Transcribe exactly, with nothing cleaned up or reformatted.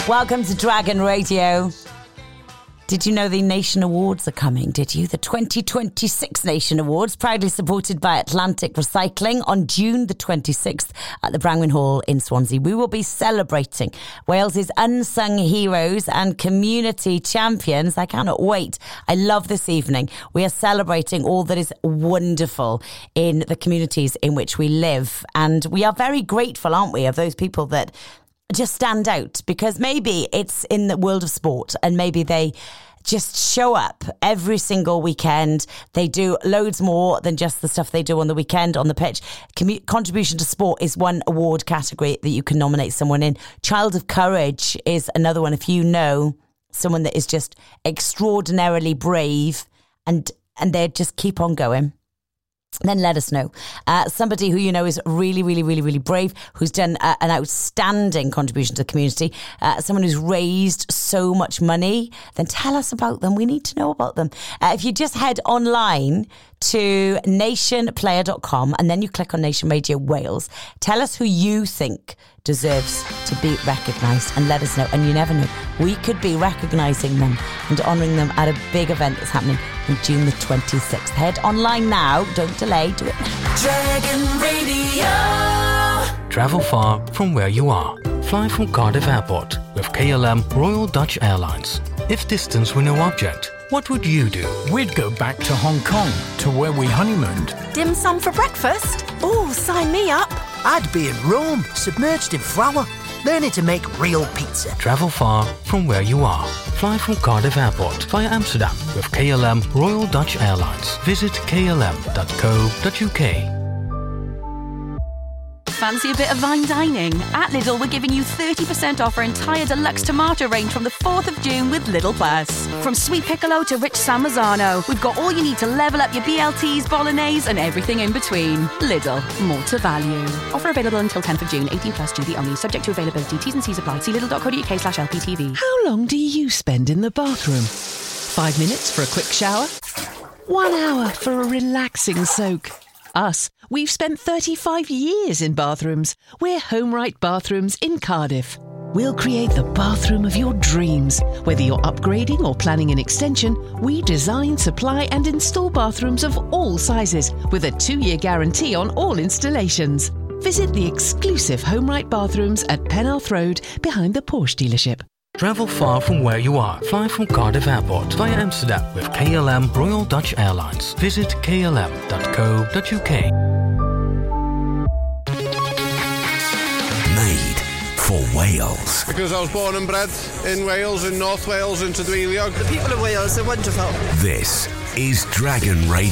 Welcome to Dragon Radio. Did you know the Nation Awards are coming, did you? The twenty twenty-six Nation Awards, proudly supported by Atlantic Recycling, on June the twenty-sixth at the Brangwyn Hall in Swansea. We will be celebrating Wales's unsung heroes and community champions. I cannot wait. I love this evening. We are celebrating all that is wonderful in the communities in which we live. And we are very grateful, aren't we, of those people that just stand out, because maybe it's in the world of sport and maybe they just show up every single weekend. They do loads more than just the stuff they do on the weekend on the pitch. Commu- contribution to sport is one award category that you can nominate someone in. Child of Courage is another one. If you know someone that is just extraordinarily brave and and they just keep on going, then let us know. Uh, somebody who you know is really, really, really, really brave, who's done uh, an outstanding contribution to the community, uh, someone who's raised so much money, then tell us about them. We need to know about them. Uh, if you just head online to nation player dot com and then you click on Nation Radio Wales, tell us who you think deserves to be recognised and let us know. And you never know, we could be recognising them and honouring them at a big event that's happening on June the twenty-sixth. Head online now, don't delay, do it now. Dragon Radio. Travel far from where you are. Fly from Cardiff Airport with K L M Royal Dutch Airlines. If distance were no object, what would you do? We'd go back to Hong Kong, to where we honeymooned. Dim sum for breakfast? Oh, sign me up. I'd be in Rome, submerged in flour, learning to make real pizza. Travel far from where you are. Fly from Cardiff Airport via Amsterdam with K L M Royal Dutch Airlines. Visit k l m dot co dot u k. Fancy a bit of fine dining? At Lidl, we're giving you thirty percent off our entire deluxe tomato range from the fourth of June with Lidl Plus. From sweet piccolo to rich San Marzano, we've got all you need to level up your B L Ts, bolognese and everything in between. Lidl, more to value. Offer available until tenth of June, eighteen plus G B only, subject to availability. T's and C's apply. See lidl dot co dot u k slash L P T V. How long do you spend in the bathroom? Five minutes for a quick shower? One hour for a relaxing soak? Us, we've spent thirty-five years in bathrooms. We're HomeRight Bathrooms in Cardiff. We'll create the bathroom of your dreams. Whether you're upgrading or planning an extension, we design, supply and install bathrooms of all sizes with a two-year guarantee on all installations. Visit the exclusive HomeRight Bathrooms at Penarth Road behind the Porsche dealership. Travel far from where you are. Fly from Cardiff Airport via Amsterdam with K L M Royal Dutch Airlines. Visit k l m dot co dot u k. Made for Wales. Because I was born and bred in Wales, in North Wales, in Tudwiliog. The people of Wales are wonderful. This is Dragon Radio.